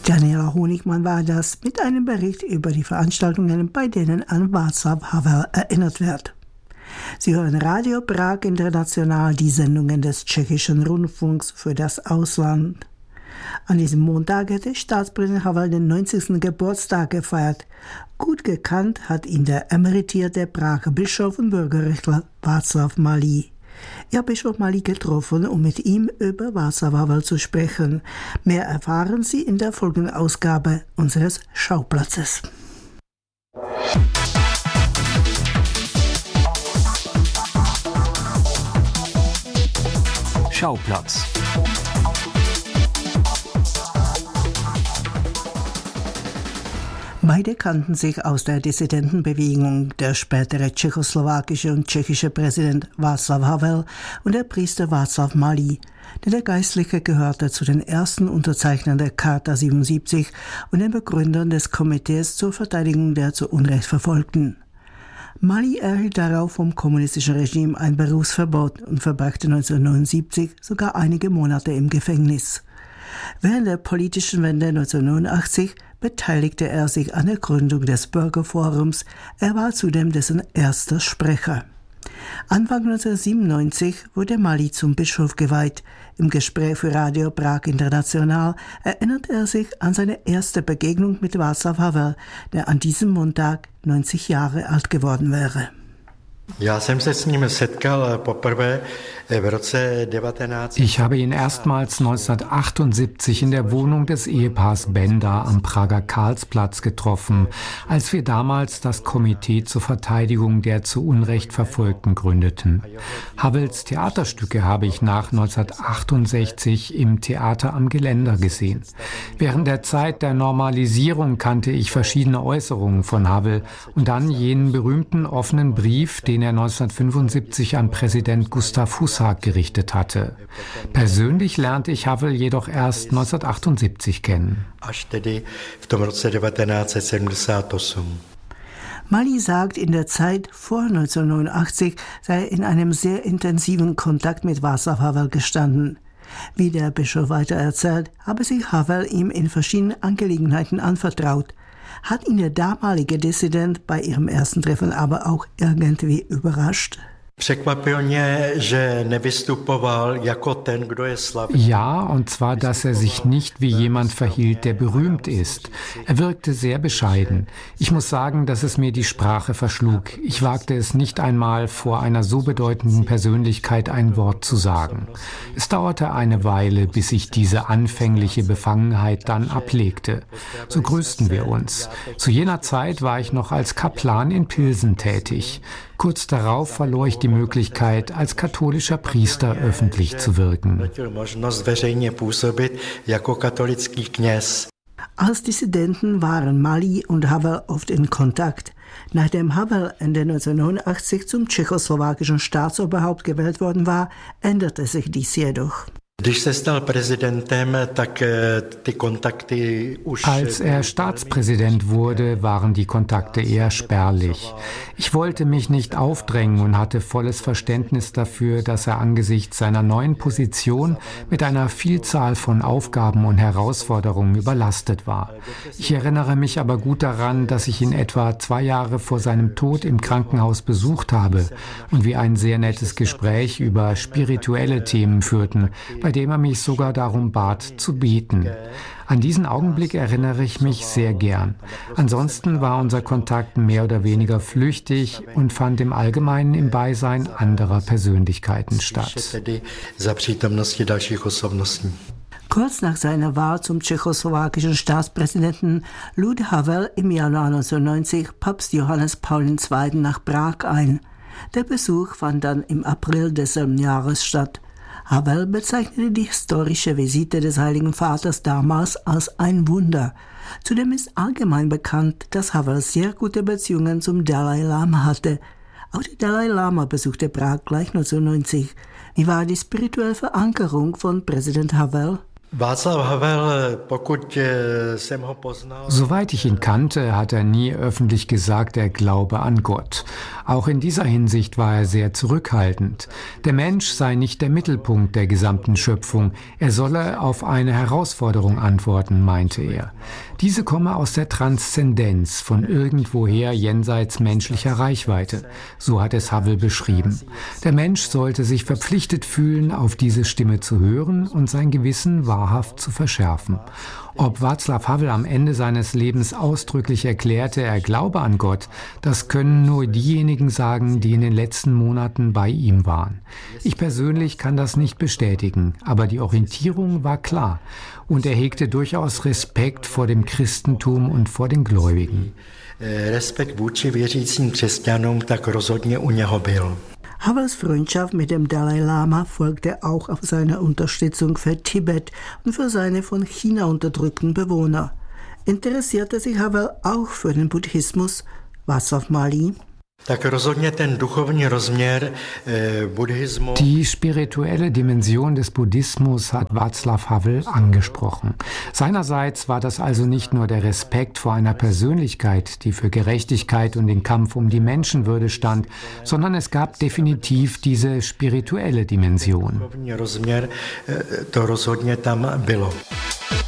Daniela Honigmann war das mit einem Bericht über die Veranstaltungen, bei denen an Václav Havel erinnert wird. Sie hören Radio Prag International, die Sendungen des tschechischen Rundfunks für das Ausland. An diesem Montag hätte Staatspräsident Havel den 90. Geburtstag gefeiert. Gut gekannt hat ihn der emeritierte Prager Bischof und Bürgerrechtler Václav Malý. Ich habe Bischof Malý getroffen, um mit ihm über Václav Havel zu sprechen. Mehr erfahren Sie in der folgenden Ausgabe unseres Schauplatzes. Schauplatz. Beide kannten sich aus der Dissidentenbewegung, der spätere tschechoslowakische und tschechische Präsident Václav Havel und der Priester Václav Malý, denn der Geistliche gehörte zu den ersten Unterzeichnern der Charta 77 und den Begründern des Komitees zur Verteidigung der zu Unrecht Verfolgten. Malý erhielt darauf vom kommunistischen Regime ein Berufsverbot und verbrachte 1979 sogar einige Monate im Gefängnis. Während der politischen Wende 1989 beteiligte er sich an der Gründung des Bürgerforums. Er war zudem dessen erster Sprecher. Anfang 1997 wurde Malý zum Bischof geweiht. Im Gespräch für Radio Prag International erinnert er sich an seine erste Begegnung mit Václav Havel, der an diesem Montag 90 Jahre alt geworden wäre. Ich habe ihn erstmals 1978 in der Wohnung des Ehepaars Benda am Prager Karlsplatz getroffen, als wir damals das Komitee zur Verteidigung der zu Unrecht Verfolgten gründeten. Havels Theaterstücke habe ich nach 1968 im Theater am Geländer gesehen. Während der Zeit der Normalisierung kannte ich verschiedene Äußerungen von Havel und dann jenen berühmten offenen Brief, den er 1975 an Präsident Gustav Husak gerichtet hatte. Persönlich lernte ich Havel jedoch erst 1978 kennen. Malý sagt, in der Zeit vor 1989 sei er in einem sehr intensiven Kontakt mit Václav Havel gestanden. Wie der Bischof weiter erzählt, habe sich Havel ihm in verschiedenen Angelegenheiten anvertraut. Hat ihn der damalige Dissident bei ihrem ersten Treffen aber auch irgendwie überrascht? Ja, und zwar, dass er sich nicht wie jemand verhielt, der berühmt ist. Er wirkte sehr bescheiden. Ich muss sagen, dass es mir die Sprache verschlug. Ich wagte es nicht einmal, vor einer so bedeutenden Persönlichkeit ein Wort zu sagen. Es dauerte eine Weile, bis sich diese anfängliche Befangenheit dann ablegte. So grüßten wir uns. Zu jener Zeit war ich noch als Kaplan in Pilsen tätig. Kurz darauf verlor ich die Möglichkeit, als katholischer Priester öffentlich zu wirken. Als Dissidenten waren Malý und Havel oft in Kontakt. Nachdem Havel Ende 1989 zum tschechoslowakischen Staatsoberhaupt gewählt worden war, änderte sich dies jedoch. Als er Staatspräsident wurde, waren die Kontakte eher spärlich. Ich wollte mich nicht aufdrängen und hatte volles Verständnis dafür, dass er angesichts seiner neuen Position mit einer Vielzahl von Aufgaben und Herausforderungen überlastet war. Ich erinnere mich aber gut daran, dass ich ihn etwa 2 Jahre vor seinem Tod im Krankenhaus besucht habe und wir ein sehr nettes Gespräch über spirituelle Themen führten, bei dem er mich sogar darum bat, zu beten. An diesen Augenblick erinnere ich mich sehr gern. Ansonsten war unser Kontakt mehr oder weniger flüchtig und fand im Allgemeinen im Beisein anderer Persönlichkeiten statt. Kurz nach seiner Wahl zum tschechoslowakischen Staatspräsidenten lud Havel im Januar 1990 Papst Johannes Paul II. Nach Prag ein. Der Besuch fand dann im April desselben Jahres statt. Havel bezeichnete die historische Visite des Heiligen Vaters damals als ein Wunder. Zudem ist allgemein bekannt, dass Havel sehr gute Beziehungen zum Dalai Lama hatte. Auch der Dalai Lama besuchte Prag gleich 1990. Wie war die spirituelle Verankerung von Präsident Havel? Soweit ich ihn kannte, hat er nie öffentlich gesagt, er glaube an Gott. Auch in dieser Hinsicht war er sehr zurückhaltend. Der Mensch sei nicht der Mittelpunkt der gesamten Schöpfung. Er solle auf eine Herausforderung antworten, meinte er. Diese komme aus der Transzendenz, von irgendwoher jenseits menschlicher Reichweite. So hat es Havel beschrieben. Der Mensch sollte sich verpflichtet fühlen, auf diese Stimme zu hören und sein Gewissen wahrhaft zu verschärfen. Ob Václav Havel am Ende seines Lebens ausdrücklich erklärte, er glaube an Gott, das können nur diejenigen sagen, die in den letzten Monaten bei ihm waren. Ich persönlich kann das nicht bestätigen, aber die Orientierung war klar und er hegte durchaus Respekt vor dem Christentum und vor den Gläubigen. Respekt vůči věřícím křesťanům tak rozhodně u něho byl. Havels Freundschaft mit dem Dalai Lama folgte auch auf seine Unterstützung für Tibet und für seine von China unterdrückten Bewohner. Interessierte sich Havel auch für den Buddhismus? Václav Malý? Die spirituelle Dimension des Buddhismus hat Václav Havel angesprochen. Seinerseits war das also nicht nur der Respekt vor einer Persönlichkeit, die für Gerechtigkeit und den Kampf um die Menschenwürde stand, sondern es gab definitiv diese spirituelle Dimension. To rozhodně tam bylo.